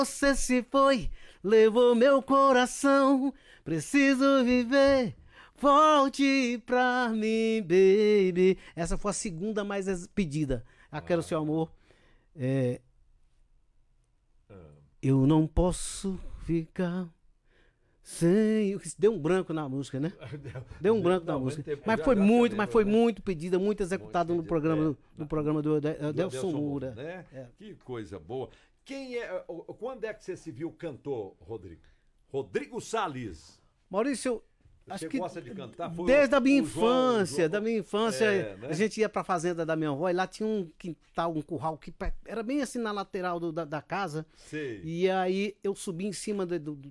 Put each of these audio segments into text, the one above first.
Você se foi, levou meu coração. Preciso viver. Volte pra mim, baby. Essa foi a segunda mais pedida. A Quero Seu Amor. É, eu não posso ficar sem. Deu um branco na música, né? Deu um branco na música. Mas foi muito pedida, muito executada no programa, no programa do Adelson Moura. Né? Que coisa boa. Quando é que você se viu cantor, Rodrigo? Rodrigo Salles. Maurício, acho Você que gosta de cantar? desde a minha João. infância, né? a gente ia pra fazenda da minha avó e lá tinha um quintal, um curral que era bem assim na lateral da casa. Sei. E aí eu subi em cima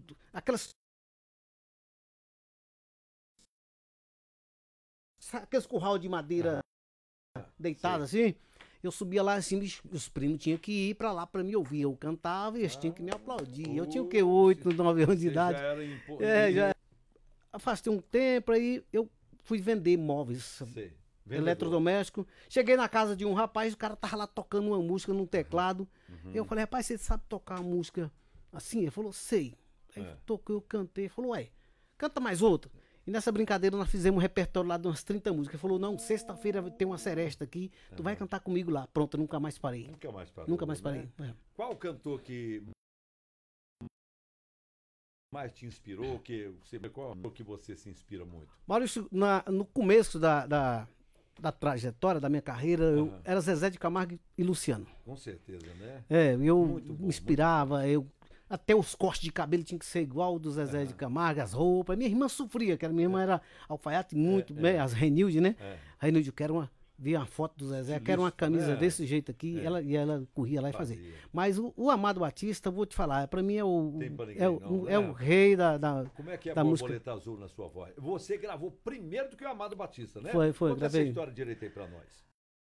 aqueles curral de madeira deitado assim. Eu subia lá assim, os primos tinham que ir pra lá pra me ouvir. Eu cantava e eles tinham que me aplaudir. Eu tinha o quê? 8, 9 anos de idade. Já afastei um tempo, aí eu fui vender móveis, eletrodoméstico. Cheguei na casa de um rapaz, o cara tava lá tocando uma música num teclado. Eu falei, rapaz, você sabe tocar uma música assim? Ele falou, sei. Aí toquei, eu cantei. Ele falou, ué, canta mais outra. E nessa brincadeira nós fizemos um repertório lá de umas 30 músicas. Ele falou, não, sexta-feira tem uma seresta aqui, tu vai cantar comigo lá. Pronto, eu nunca mais parei. Nunca mais parei. Né? Qual cantor que mais te inspirou? Qual que você se inspira muito? Maurício, no começo da trajetória da minha carreira, eu era Zezé de Camargo e Luciano. Com certeza, né? Eu me inspirava, até os cortes de cabelo tinham que ser igual ao do Zezé de Camargo, as roupas. Minha irmã sofria, que minha irmã era alfaiate muito, as Renilde, né? Renilde, eu quero vi uma foto do Zezé, eu quero uma camisa desse jeito aqui, ela corria lá e fazia. Mas o Amado Batista, vou te falar, pra mim é o rei da Como é que é da a música. Borboleta Azul na sua voz? Você gravou primeiro do que o Amado Batista, né? Foi, Conta gravei. essa história direito aí pra nós.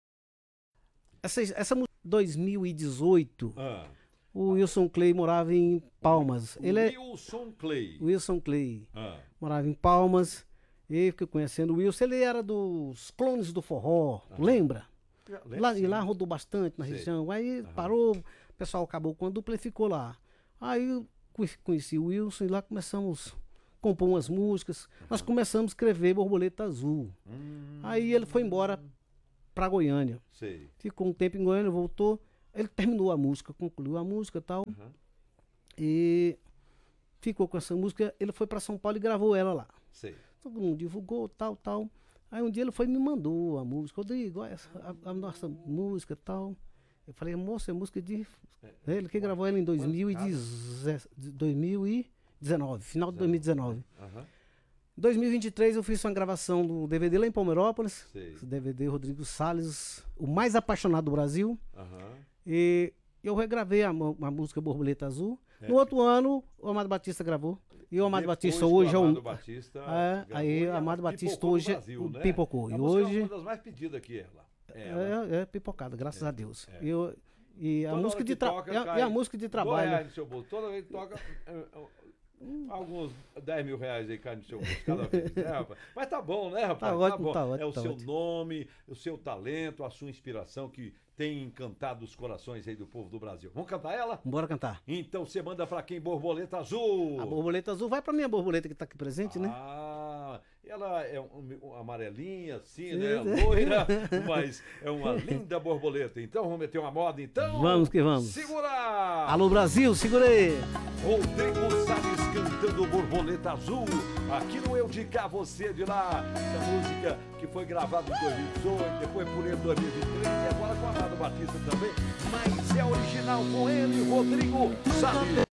Essa música, 2018, o Wilson Clay morava em Palmas. Wilson Clay. Morava em Palmas. E fiquei conhecendo o Wilson. Ele era dos Clones do Forró, lembra? Lá rodou bastante na região. Aí parou, o pessoal acabou com a dupla e ficou lá. Aí eu conheci o Wilson e lá começamos a compor umas músicas. Nós começamos a escrever Borboleta Azul. Aí ele foi embora pra Goiânia. Ficou um tempo em Goiânia, voltou. Ele terminou a música, concluiu a música e tal. E ficou com essa música. Ele foi pra São Paulo e gravou ela lá. Todo mundo divulgou, tal. Aí um dia ele foi e me mandou a música. Rodrigo, olha a nossa música e tal. Eu falei, moça, é música de... Ele que gravou ela em 2019, final de 2019. Em 2023 eu fiz uma gravação do DVD lá em Palmeirópolis. Esse DVD Rodrigo Salles, o mais apaixonado do Brasil. E eu regravei a música Borboleta Azul. No outro ano, o Amado Batista gravou. E o Amado Batista hoje é o... Aí o Amado Batista hoje pipocou. E hoje... É uma das mais pedidas aqui, ela. É pipocada, graças a Deus. E a música de a música de trabalho. Toda vez que toca, alguns 10 mil reais aí caem no seu bolso cada vez, né, rapaz? Mas tá bom, né, rapaz? Tá ótimo, bom. tá ótimo. É o seu nome, o seu talento, a sua inspiração que tem encantado os corações aí do povo do Brasil. Vamos cantar ela? Bora cantar. Então você manda pra quem? Borboleta Azul. A Borboleta Azul vai pra minha borboleta que tá aqui presente, né? Ela é amarelinha, assim, né? Loira, mas é uma linda borboleta. Então vamos meter uma moda, então? Vamos que vamos. Segura! Alô, Brasil, segurei! Rodrigo Salles cantando Borboleta Azul, aqui no Eu de Cá, Você de Lá. Essa música que foi gravada em 2018, depois por ele em 2023 e agora com a Amado Batista também. Mas é original com ele, Rodrigo Salles.